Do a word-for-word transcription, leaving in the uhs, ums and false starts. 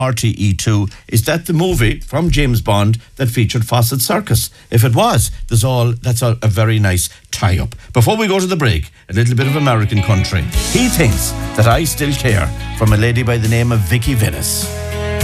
R T E two. Is that the movie from James Bond that featured Fawcett Circus? If it was, there's all that's a, a very nice tie-up. Before we go to the break, a little bit of American country. He Thinks That I Still Care from a lady by the name of Vicky Venice.